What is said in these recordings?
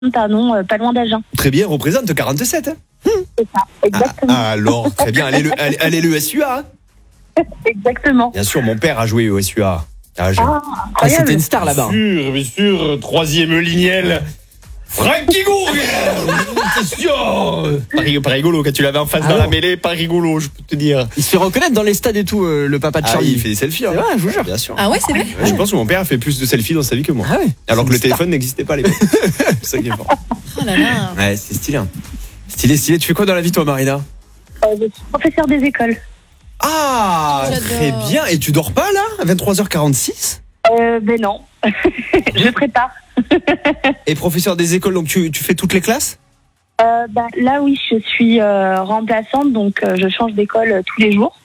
pas loin d'Agen. Très bien, représente 47. Hein. C'est ça, exactement. Alors, très bien, allez le SUA. Hein. Exactement. Bien sûr, mon père a joué au SUA. C'était une star là-bas. Bien sûr, troisième lignel. Frankie Gourguer. C'est sûr. Pas rigolo, quand tu l'avais en face dans la mêlée, pas rigolo, je peux te dire. Il se fait reconnaître dans les stades et tout, le papa de Charlie. Il fait des selfies. Hein. Ouais, je vous jure. Bien sûr. Ah ouais, c'est vrai. Je pense que mon père a fait plus de selfies dans sa vie que moi. Ah ouais. Alors que le téléphone n'existait pas à l'époque. C'est ça qui est fort. Oh là là. Ouais, c'est stylé. Hein. Stylé. Tu fais quoi dans la vie, toi, Marina? Je suis professeur des écoles. Ah, J'adore. très bien. Et tu dors pas, là, à 23h46? Ben non. Je prépare. Et professeur des écoles, donc tu fais toutes les classes? Là, oui, je suis remplaçante, donc je change d'école tous les jours.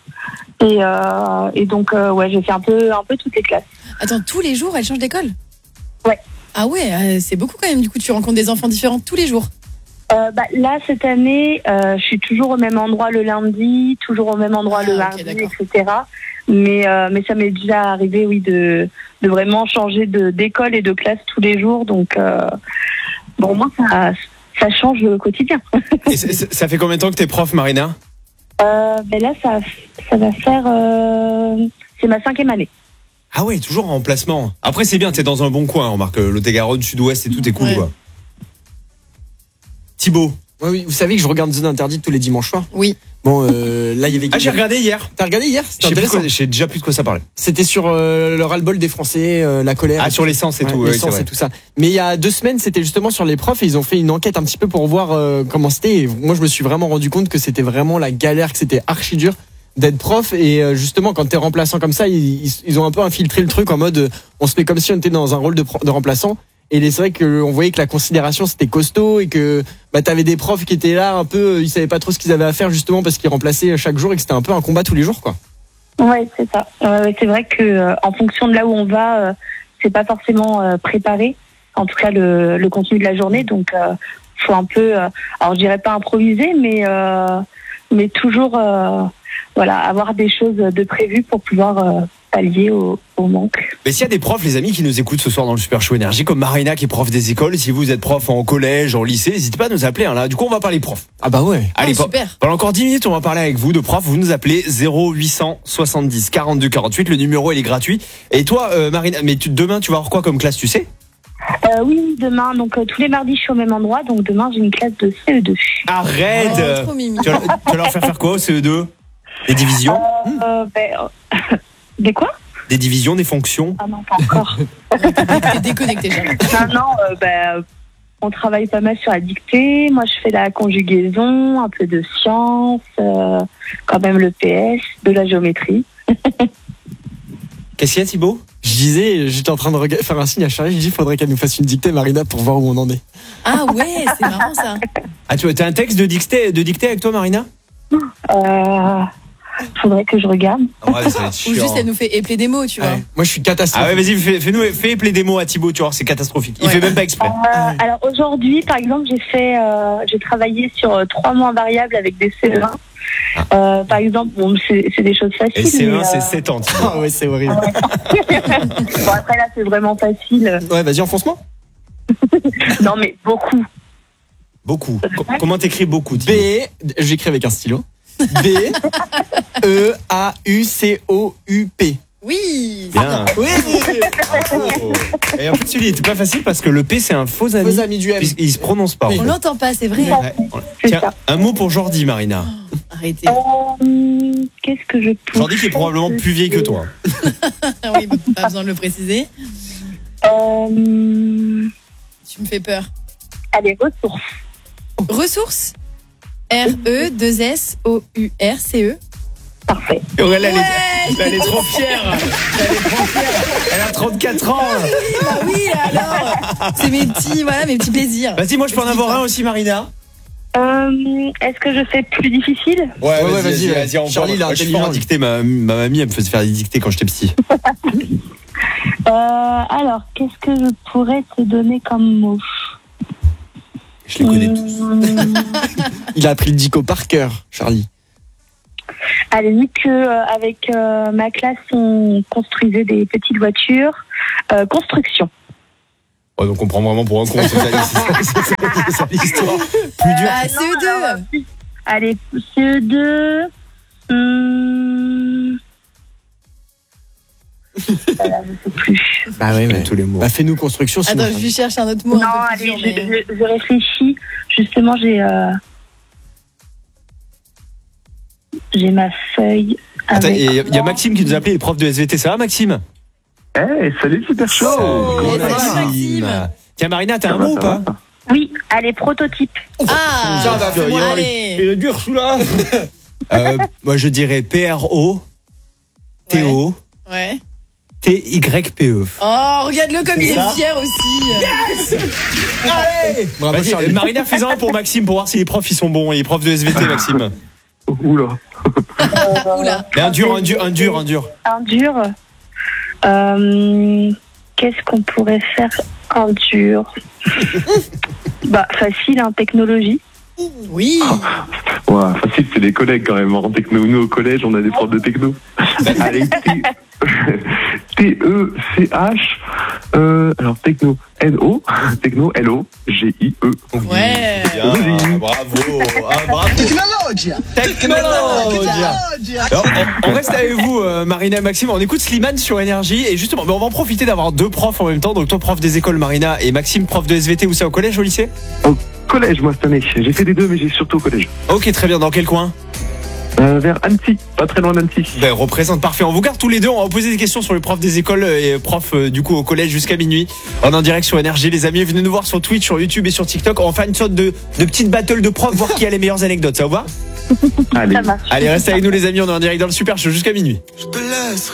Et donc, ouais, je fais un peu toutes les classes. Attends, tous les jours, elle change d'école? Ouais. Ah ouais, c'est beaucoup quand même. Du coup, tu rencontres des enfants différents tous les jours. Là, cette année, je suis toujours au même endroit le lundi, toujours au même endroit le ok, mardi, d'accord. etc. Mais ça m'est déjà arrivé, oui, de vraiment changer d'école et de classe tous les jours. Donc, moi, ça change le quotidien. Et ça fait combien de temps que t'es prof, Marina? Là, ça va faire... c'est ma 5e année. Ah ouais, toujours en remplacement. Après, c'est bien, t'es dans un bon coin. Remarque, Lot-et-Garonne, Sud-Ouest et tout est cool, Ouais. quoi. Thibaut. Oui, vous savez que je regarde Zone Interdite tous les dimanches soirs. Oui. Bon, là, il y avait. Ah, j'ai regardé hier. T'as regardé hier? C'était intéressant. Je sais déjà plus de quoi ça parlait. C'était sur le ras-le-bol des Français, la colère. Ah, sur l'essence et Ouais, tout. Ouais, l'essence c'est vrai. et tout ça. Mais il y a 2 semaines, c'était justement sur les profs et ils ont fait une enquête un petit peu pour voir comment c'était. Et moi, je me suis vraiment rendu compte que c'était vraiment la galère, que c'était archi dur d'être prof. Et justement, quand t'es remplaçant comme ça, ils ont un peu infiltré le truc en mode on se met comme si on était dans un rôle de remplaçant. Et c'est vrai qu'on voyait que la considération c'était costaud et que t'avais des profs qui étaient là un peu, ils savaient pas trop ce qu'ils avaient à faire justement parce qu'ils remplaçaient chaque jour et que c'était un peu un combat tous les jours, quoi. Ouais, c'est ça. C'est vrai que en fonction de là où on va, c'est pas forcément préparé. En tout cas, le contenu de la journée. Donc, faut un peu, alors je dirais pas improviser, mais toujours, avoir des choses de prévues pour pouvoir pallier au manque. Mais s'il y a des profs, les amis, qui nous écoutent ce soir dans le Super Show Énergie, comme Marina qui est prof des écoles, si vous êtes prof en collège, en lycée, n'hésitez pas à nous appeler. Hein, là. Du coup, on va parler profs. Ah bah ouais. Allez, super. pendant encore 10 minutes, on va parler avec vous de profs. Vous nous appelez 0870 42 48. Le numéro, il est gratuit. Et toi, Marina, mais demain, tu vas avoir quoi comme classe, tu sais? Oui, demain, donc tous les mardis, je suis au même endroit. Donc demain, j'ai une classe de CE2. Arrête. Oh, trop mimi. Tu vas leur faire quoi au CE2? Des divisions? Des quoi? Des divisions, des fonctions? Ah non, pas encore. T'es déconnecté, jamais. On travaille pas mal sur la dictée. Moi, je fais la conjugaison, un peu de sciences, quand même le PS, de la géométrie. Qu'est-ce qu'il y a, Thibaut? Je disais, j'étais en train de faire un signe à Charlie, je dis faudrait qu'elle nous fasse une dictée, Marina, pour voir où on en est. Ah ouais, c'est marrant ça. Ah, tu as un texte de dictée avec toi, Marina? Faudrait que je regarde. Ouais, ça va être Ou chiant. juste elle nous fait épeler des mots, tu vois. Ouais. Moi, je suis catastrophique. Ah ouais, vas-y, fais appeler des mots à Thibaut, tu vois, c'est catastrophique. Il Ouais. fait même pas exprès. Alors aujourd'hui, par exemple, j'ai travaillé sur 3 mots invariables avec des CE1. Par exemple, bon, c'est des choses faciles. Et CE1, mais, c'est 7 ans. Thibaut. Ah ouais, c'est horrible. Bon, après là, c'est vraiment facile. Ouais, vas-y, enfonce-moi. Non, mais beaucoup. Beaucoup. Comment t'écris beaucoup, Thibaut? J'écris avec un stylo. B-E-A-U-C-O-U-P. Oui. Bien. Oui. Bravo. Et en fait, celui-là, il était pas facile parce que le P, c'est un faux ami. Faux ami du M. Il se prononce pas. en On fait. l'entend pas, c'est vrai. Ouais. C'est Tiens, ça. un mot pour Jordi, Marina. Arrêtez. Qu'est-ce que je peux Jordi qui est probablement plus vieille que toi. Ah oui, pas besoin de le préciser. Tu me fais peur. Allez, ressources. Ressources. R-E-2-S-O-U-R-C-E. Parfait. Et elle est trop fière. Elle a 34 ans. Bah oui, alors. C'est mes petits plaisirs. Vas-y, moi, je peux en avoir un aussi, Marina. Est-ce que je fais plus difficile? Ouais, vas-y. on Charlie, il est je suis fort en intelligent. dictée. Ma mamie, elle me faisait faire des dictées quand j'étais petit. Alors, qu'est-ce que je pourrais te donner comme mot? Je les connais tous. Il a appris le dico par cœur, Charlie. Allez, vu que avec ma classe, on construisait des petites voitures, construction. Oh, donc on prend vraiment pour un con, c'est ça l'histoire. Plus dur. Ah, CE2. Allez, CE2. Voilà, je sais plus. Bah oui, mais tous les mots. bah fais-nous construction. Sinon, Attends, je lui cherche un autre mot. Non, un peu plus allez, dur, mais- je réfléchis. Justement, j'ai ma feuille. Attends, avec- il y a Maxime qui nous a appelé, les profs de SVT. Ça va, Maxime? Eh, salut Super Show. Oh, salut, Maxime. Tiens, Marina, t'as un mot ou pas? Oui, allez, prototype. Ah, Tiens, bah, fais-moi allez. Il est dur celui-là. Moi, je dirais PRO, TO, Ouais. TYPE. Oh, regarde-le comme il est fier aussi. Allez! Bravo, Vas-y, Charlie. Marina, fais-en un pour Maxime pour voir si les profs ils sont bons. Les profs de SVT, Maxime. Oula. Oula. Mais un dur. Un dur. Qu'est-ce qu'on pourrait faire un dur? Bah, facile, hein, technologie. Oui. Ouais, facile, c'est des collègues quand même. En techno, nous au collège, on a des profs de techno. Allez, T-E-C-H. Alors, techno. N-O. Techno, L-O-G-I-E. Ouais. Bien, bravo. Bravo. Technologie. Alors, on reste avec vous, Marina et Maxime. On écoute Slimane sur Énergie. Et justement, on va en profiter d'avoir deux profs en même temps. Donc, toi, prof des écoles, Marina, et Maxime, prof de SVT. Où c'est, au collège, au lycée? Au collège, moi, cette année. J'ai fait les deux, mais j'ai surtout au collège. Ok, très bien. Dans quel coin? Vers Annecy, pas très loin d'Annecy. Ben, représente, parfait. On vous garde tous les deux. On va vous poser des questions sur les profs des écoles et profs du coup au collège jusqu'à minuit. On est en direct sur Énergie, les amis. Venez nous voir sur Twitch, sur YouTube et sur TikTok. On va faire une sorte de petite battle de profs, voir qui a les meilleures anecdotes. Ça vous va? Allez. Ça marche. Allez, restez avec nous, les amis. On est en direct dans le Super Show jusqu'à minuit. Je te laisserai